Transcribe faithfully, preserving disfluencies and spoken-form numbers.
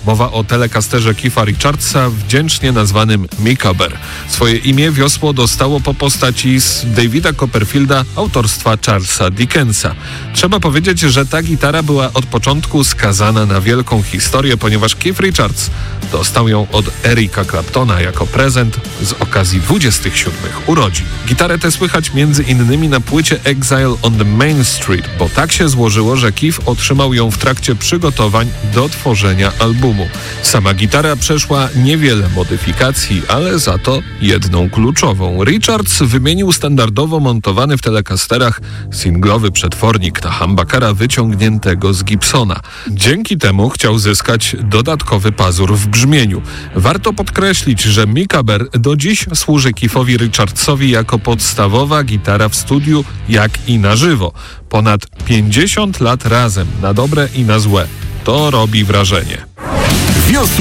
Mowa o Telecasterze Keitha Richardsa, wdzięcznie nazwanym Mickaber. Swoje imię wiosło dostało po postaci z Davida Copperfielda autorstwa Charlesa Dickensa. Trzeba powiedzieć, że ta gitara była od początku skazana na wielką historię, ponieważ Keith Richards dostał ją od Erika Claptona jako prezent z okazji dwudziestych siódmych urodzin. Gitarę tę słychać między innymi na płycie Exile on the Main Street, bo tak się złożyło, że Keith otrzymał ją w trakcie przygotowań do tworzenia albumu. Sama gitara przeszła niewiele modyfikacji, ale za to jedną kluczową. Richards wymienił standardowo montowany w Telecasterach singlowy przetwornik na humbuckera wyciągniętego z Gibsona. Dzięki temu chciał zyskać dodatkowy pazur w brzmieniu. Warto podkreślić, że Mickaber do dziś służy Keithowi Richardsowi jako podstawowa gitara w studiu, jak i na żywo. Ponad pięćdziesiąt lat razem, na dobre i na złe. To robi wrażenie.